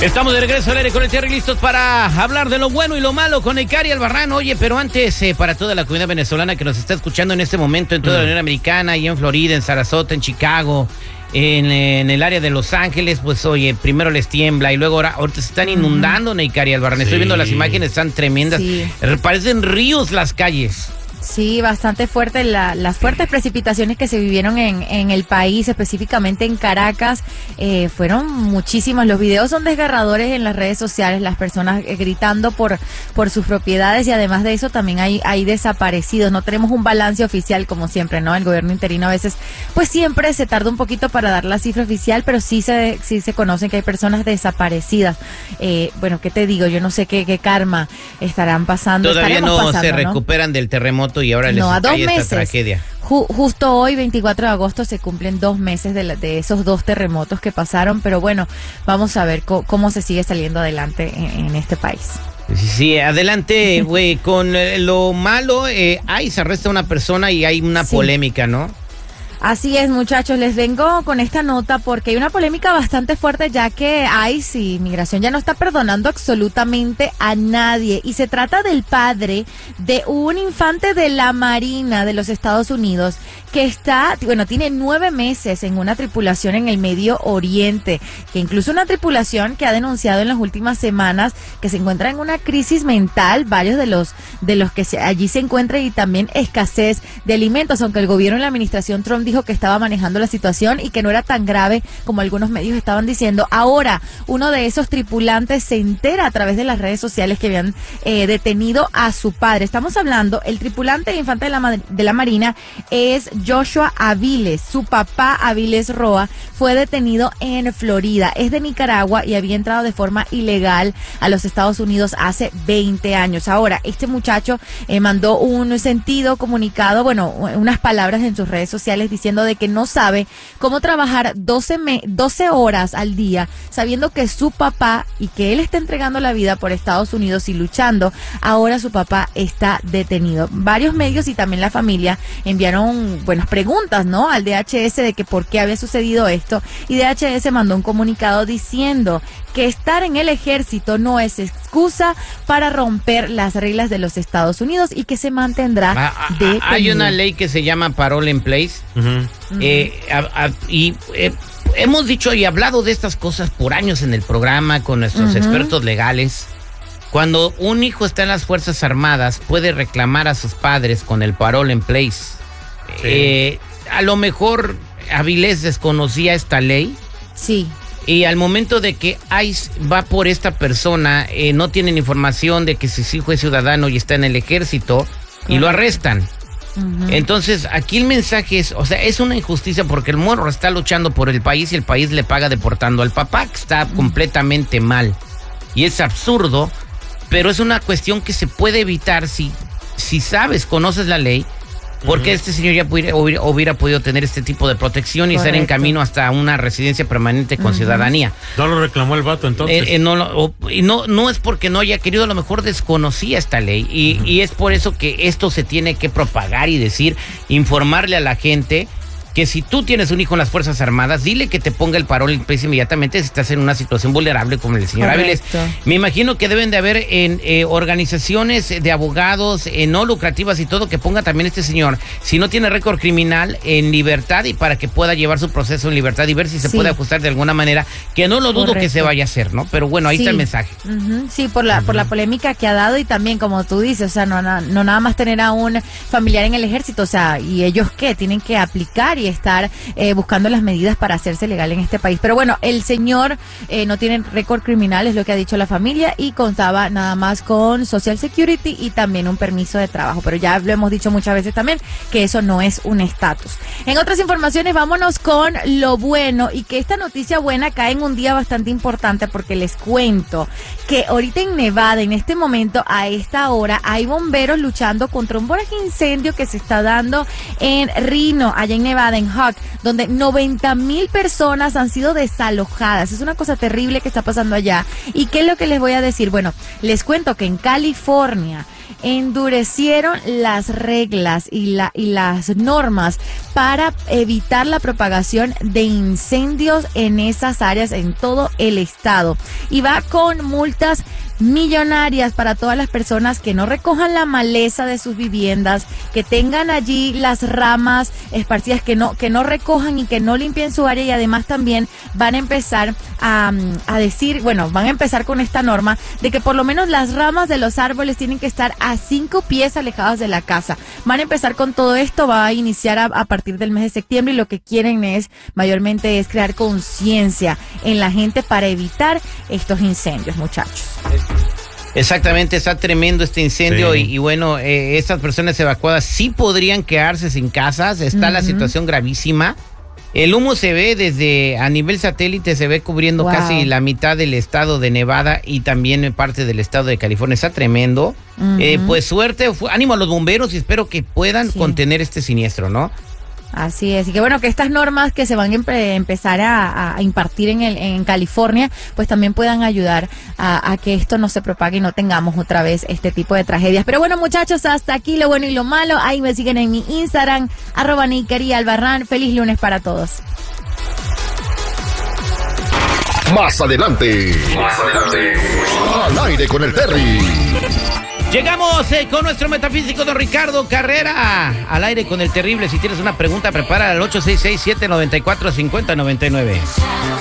Estamos de regreso al aire con el Terry, listos para hablar de lo bueno y lo malo con Icari Albarrán. Oye, pero antes, para toda la comunidad venezolana que nos está escuchando en este momento en toda la Unión Americana, y en Florida, en Sarasota, en Chicago, en el área de Los Ángeles, pues oye, primero les tiembla y luego ahorita se están inundando, Icari Albarrán. Sí. Estoy viendo las imágenes, están tremendas. Sí. Parecen ríos las calles. Sí, bastante fuerte las fuertes precipitaciones que se vivieron en el país, específicamente en Caracas, fueron muchísimas. Los videos son desgarradores en las redes sociales, las personas gritando por sus propiedades, y además de eso también hay desaparecidos. No tenemos un balance oficial como siempre, ¿no? El gobierno interino a veces, pues siempre se tarda un poquito para dar la cifra oficial, pero sí se conocen que hay personas desaparecidas. Bueno, ¿qué te digo? Yo no sé qué karma estarán pasando. Todavía no se recuperan del terremoto y ahora les cae esta tragedia. Justo hoy, 24 de agosto, se cumplen 2 meses de esos 2 terremotos que pasaron, pero bueno, vamos a ver cómo se sigue saliendo adelante en este país. Sí, adelante, güey. Con lo malo, se arresta una persona y hay una polémica, ¿no? Así es, muchachos, les vengo con esta nota porque hay una polémica bastante fuerte, ya que ICE y Migración ya no está perdonando absolutamente a nadie, y se trata del padre de un infante de la Marina de los Estados Unidos que tiene 9 meses en una tripulación en el Medio Oriente, que incluso una tripulación que ha denunciado en las últimas semanas que se encuentra en una crisis mental, varios de los que allí se encuentran, y también escasez de alimentos, aunque el gobierno y la administración Trump dijo que estaba manejando la situación y que no era tan grave como algunos medios estaban diciendo. Ahora, uno de esos tripulantes se entera a través de las redes sociales que habían detenido a su padre. Estamos hablando, el tripulante infante de la Marina es Joshua Aviles. Su papá, Aviles Roa, fue detenido en Florida. Es de Nicaragua y había entrado de forma ilegal a los Estados Unidos hace 20 años. Ahora, este muchacho mandó un sentido comunicado, unas palabras en sus redes sociales diciendo de que no sabe cómo trabajar 12 horas al día, sabiendo que su papá, y que él está entregando la vida por Estados Unidos y luchando, ahora su papá está detenido. Varios medios y también la familia enviaron preguntas, ¿no?, al DHS de que por qué había sucedido esto, y DHS mandó un comunicado diciendo que estar en el ejército no es excusa para romper las reglas de los Estados Unidos y que se mantendrá detenido. Hay una ley que se llama Parole in Place. Hemos dicho y hablado de estas cosas por años en el programa con nuestros expertos legales. Cuando un hijo está en las Fuerzas Armadas, puede reclamar a sus padres con el Parole in Place. Sí. A lo mejor Avilés desconocía esta ley. Sí. Y al momento de que ICE va por esta persona, no tienen información de que su hijo es ciudadano y está en el ejército, y lo arrestan. Entonces, aquí el mensaje es una injusticia, porque el morro está luchando por el país y el país le paga deportando al papá, que está completamente mal. Y es absurdo, pero es una cuestión que se puede evitar si conoces la ley. Porque este señor ya hubiera podido tener este tipo de protección y estar en camino hasta una residencia permanente con ciudadanía. ¿No lo reclamó el vato entonces? No es porque no haya querido, a lo mejor desconocía esta ley. Y es por eso que esto se tiene que propagar y informarle a la gente que si tú tienes un hijo en las Fuerzas Armadas, dile que te ponga el Parole in Place inmediatamente si estás en una situación vulnerable como el señor Avilés. Me imagino que deben de haber organizaciones de abogados no lucrativas y todo, que ponga también este señor, si no tiene récord criminal, en libertad, y para que pueda llevar su proceso en libertad y ver si se puede ajustar de alguna manera, que no lo dudo que se vaya a hacer, ¿no? Pero bueno, ahí está el mensaje. Sí, por la polémica que ha dado, y también, como tú dices, no nada más tener a un familiar en el ejército, y ellos tienen que aplicar y estar buscando las medidas para hacerse legal en este país. Pero bueno, el señor no tiene récord criminal, es lo que ha dicho la familia, y contaba nada más con Social Security y también un permiso de trabajo. Pero ya lo hemos dicho muchas veces también, que eso no es un estatus. En otras informaciones, vámonos con lo bueno, y que esta noticia buena cae en un día bastante importante, porque les cuento que ahorita en Nevada, en este momento, a esta hora, hay bomberos luchando contra un voraz incendio que se está dando en Reno, allá en Nevada, en Hawk, donde 90,000 personas han sido desalojadas. Es una cosa terrible que está pasando allá. ¿Y qué es lo que les voy a decir? Bueno, les cuento que en California endurecieron las reglas y las normas para evitar la propagación de incendios en esas áreas en todo el estado. Y va con multas millonarias para todas las personas que no recojan la maleza de sus viviendas, que tengan allí las ramas esparcidas, que no recojan y que no limpien su área. Y además también van a empezar a decir, bueno, van a empezar con esta norma de que por lo menos las ramas de los árboles tienen que estar a 5 pies alejadas de la casa. Van a empezar con todo esto, va a iniciar a partir del mes de septiembre, y lo que quieren mayormente es crear conciencia en la gente para evitar estos incendios, muchachos. Exactamente, está tremendo este incendio, sí. y bueno, estas personas evacuadas sí podrían quedarse sin casas, está la situación gravísima. El humo se ve desde a nivel satélite, se ve cubriendo casi la mitad del estado de Nevada y también parte del estado de California, está tremendo. Pues suerte, ánimo a los bomberos y espero que puedan contener este siniestro, ¿no? Así es, y que bueno, que estas normas que se van a empezar a impartir en California, pues también puedan ayudar a que esto no se propague y no tengamos otra vez este tipo de tragedias. Pero bueno, muchachos, hasta aquí lo bueno y lo malo. Ahí me siguen en mi Instagram, @Nickerialbarrán. Feliz lunes para todos. Más adelante, al aire con el Terry. Llegamos con nuestro metafísico don Ricardo Carrera al aire con el terrible. Si tienes una pregunta, prepara al 866-794-5099.